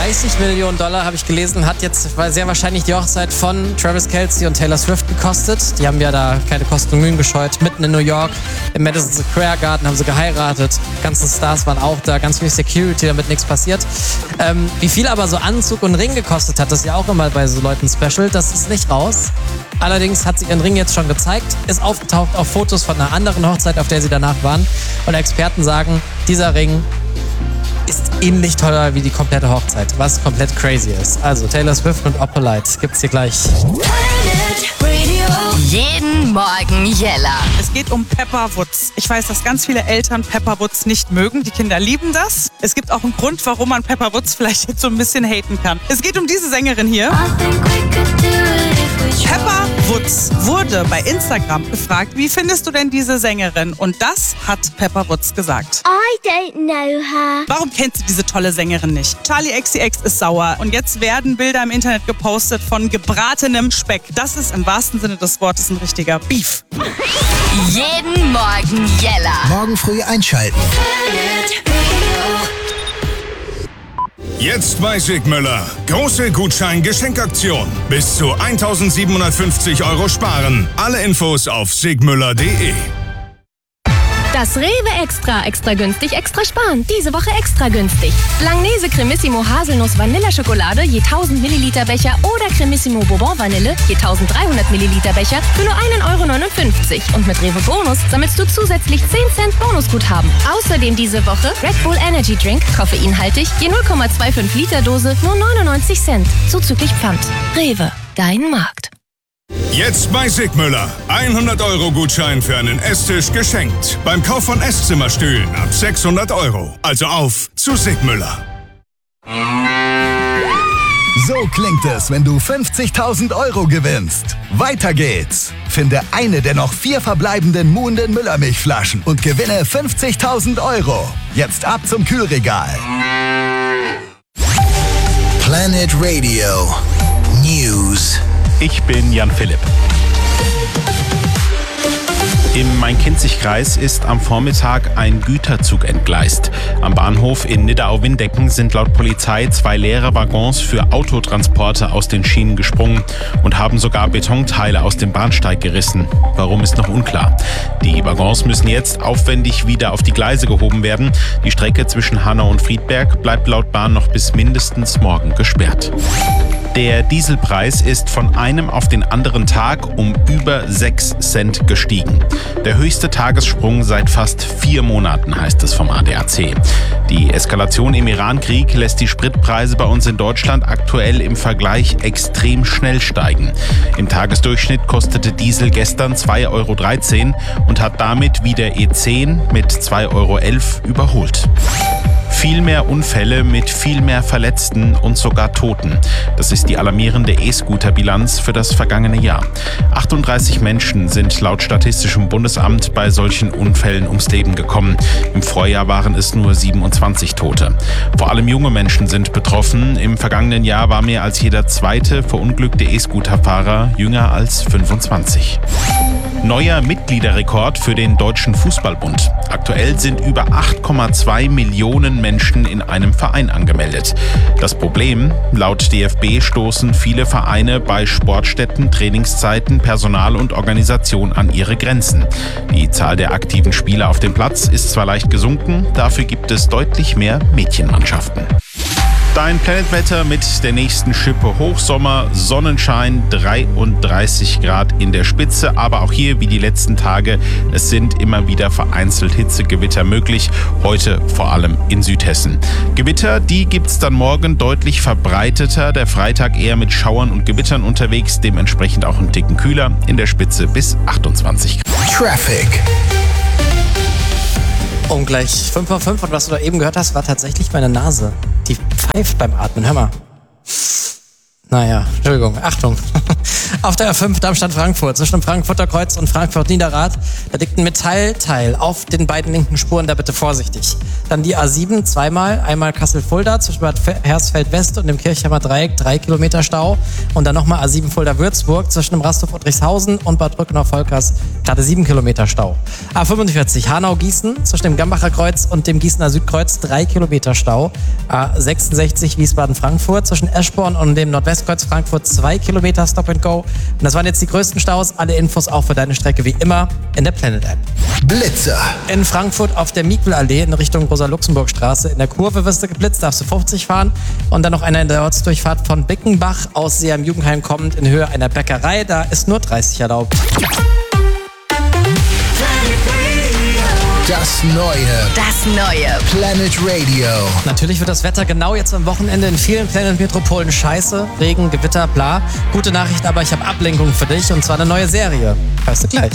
$30 Millionen, habe ich gelesen, hat jetzt sehr wahrscheinlich die Hochzeit von Travis Kelce und Taylor Swift gekostet. Die haben ja da keine Kosten und Mühen gescheut. Mitten in New York, im Madison Square Garden haben sie geheiratet. Die ganzen Stars waren auch da, ganz viel Security, damit nichts passiert. Wie viel aber so Anzug und Ring gekostet hat, das ist ja auch immer bei so Leuten special, das ist nicht raus. Allerdings hat sie ihren Ring jetzt schon gezeigt, ist aufgetaucht auf Fotos von einer anderen Hochzeit, auf der sie danach waren. Und Experten sagen, dieser Ring ist ähnlich teuer wie die komplette Hochzeit, was komplett crazy ist. Also Taylor Swift und Oppolite gibt's hier gleich. Jeden Morgen Jella. Es geht um Pepper Woods. Ich weiß, dass ganz viele Eltern Pepper Woods nicht mögen. Die Kinder lieben das. Es gibt auch einen Grund, warum man Pepper Woods vielleicht jetzt so ein bisschen haten kann. Es geht um diese Sängerin hier. Pepper Woods wurde bei Instagram gefragt, wie findest du denn diese Sängerin? Und das hat Pepper Woods gesagt. I don't know her. Warum kennst du diese tolle Sängerin nicht? Charli XCX ist sauer und jetzt werden Bilder im Internet gepostet von gebratenem Speck. Das ist im wahrsten Sinne des Wortes ein richtiger Beef. Jeden Morgen Jella. Morgen früh einschalten. Jetzt bei Sigmüller. Große Gutschein-Geschenkaktion. Bis zu 1.750 € sparen. Alle Infos auf sigmüller.de. Das Rewe Extra günstig, extra sparen. Diese Woche extra günstig. Langnese Cremissimo Haselnuss Vanilleschokolade je 1000 Milliliter Becher oder Cremissimo Bourbon Vanille je 1300 Milliliter Becher für nur 1,59 €. Und mit Rewe Bonus sammelst du zusätzlich 10 Cent Bonusguthaben. Außerdem diese Woche Red Bull Energy Drink, koffeinhaltig, je 0,25 Liter Dose, nur 99 Cent. Zuzüglich Pfand. Rewe, dein Markt. Jetzt bei Sigmüller. 100 € Gutschein für einen Esstisch geschenkt. Beim Kauf von Esszimmerstühlen ab 600 €. Also auf zu Sigmüller. So klingt es, wenn du 50.000 € gewinnst. Weiter geht's. Finde eine der noch 4 verbleibenden Muhnden Müllermilchflaschen und gewinne 50.000 €. Jetzt ab zum Kühlregal. Planet Radio News. Ich bin Jan Philipp. Im Main-Kinzig-Kreis ist am Vormittag ein Güterzug entgleist. Am Bahnhof in Nidderau-Windecken sind laut Polizei 2 leere Waggons für Autotransporte aus den Schienen gesprungen und haben sogar Betonteile aus dem Bahnsteig gerissen. Warum ist noch unklar. Die Waggons müssen jetzt aufwendig wieder auf die Gleise gehoben werden. Die Strecke zwischen Hanau und Friedberg bleibt laut Bahn noch bis mindestens morgen gesperrt. Der Dieselpreis ist von einem auf den anderen Tag um über 6 Cent gestiegen. Der höchste Tagessprung seit fast 4 Monaten, heißt es vom ADAC. Die Eskalation im Iran-Krieg lässt die Spritpreise bei uns in Deutschland aktuell im Vergleich extrem schnell steigen. Im Tagesdurchschnitt kostete Diesel gestern 2,13 € und hat damit wie der E10 mit 2,11 € überholt. Viel mehr Unfälle mit viel mehr Verletzten und sogar Toten. Das ist die alarmierende E-Scooter-Bilanz für das vergangene Jahr. 38 Menschen sind laut Statistischem Bundesamt bei solchen Unfällen ums Leben gekommen. Im Vorjahr waren es nur 27 Tote. Vor allem junge Menschen sind betroffen. Im vergangenen Jahr war mehr als jeder zweite verunglückte E-Scooter-Fahrer jünger als 25. Neuer Mitgliederrekord für den Deutschen Fußballbund. Aktuell sind über 8,2 Millionen Menschen in einem Verein angemeldet. Das Problem: Laut DFB stoßen viele Vereine bei Sportstätten, Trainingszeiten, Personal und Organisation an ihre Grenzen. Die Zahl der aktiven Spieler auf dem Platz ist zwar leicht gesunken, dafür gibt es deutlich mehr Mädchenmannschaften. Dein Planetwetter mit der nächsten Schippe Hochsommer, Sonnenschein, 33 Grad in der Spitze, aber auch hier wie die letzten Tage, es sind immer wieder vereinzelt Hitzegewitter möglich, heute vor allem in Südhessen. Gewitter, die gibt's dann morgen deutlich verbreiteter, der Freitag eher mit Schauern und Gewittern unterwegs, dementsprechend auch einen Ticken kühler, in der Spitze bis 28 Grad. Traffic. Und gleich 5:05 und was du da eben gehört hast, war tatsächlich meine Nase. Die pfeift beim Atmen, hör mal. Naja, Entschuldigung, Achtung. Auf der A5 Darmstadt-Frankfurt zwischen dem Frankfurter Kreuz und Frankfurt-Niederrad, da liegt ein Metallteil auf den beiden linken Spuren, da bitte vorsichtig. Dann die A7 zweimal, einmal Kassel-Fulda zwischen Bad Hersfeld-West und dem Kirchheimer Dreieck, 3 Kilometer Stau. Und dann nochmal A7 Fulda-Würzburg zwischen dem Rasthof Friedrichshausen und Bad Brückner-Volkers, gerade 7 Kilometer Stau. A45 Hanau-Gießen zwischen dem Gambacher Kreuz und dem Gießener Südkreuz, 3 Kilometer Stau. A66 Wiesbaden-Frankfurt zwischen Eschborn und dem Nordwestkreuz Frankfurt, 2 Kilometer Stop and Go. Und das waren jetzt die größten Staus. Alle Infos auch für deine Strecke wie immer in der Planet App. Blitzer. In Frankfurt auf der Miquelallee in Richtung Rosa-Luxemburg-Straße. In der Kurve wirst du geblitzt, darfst du 50 fahren. Und dann noch einer in der Ortsdurchfahrt von Bickenbach aus Seeheim Jugendheim kommend in Höhe einer Bäckerei. Da ist nur 30 erlaubt. Das neue Planet Radio. Natürlich wird das Wetter genau jetzt am Wochenende in vielen Planet-Metropolen scheiße. Regen, Gewitter, bla. Gute Nachricht, aber ich habe Ablenkung für dich und zwar eine neue Serie. Hörst du gleich.